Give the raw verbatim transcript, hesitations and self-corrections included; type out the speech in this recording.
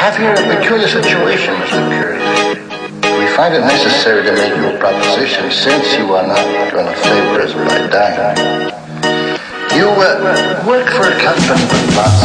have here a peculiar situation, Mister Curry. We find it necessary to make you a proposition since you are not going to favor us by dying. You uh, work for a company with lots